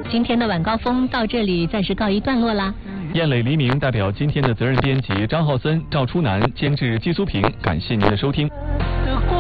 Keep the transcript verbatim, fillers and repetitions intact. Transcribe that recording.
今天的晚高峰到这里暂时告一段落啦。 燕磊黎明代表今天的责任编辑张浩森、赵初南，监制季苏平，感谢您的收听。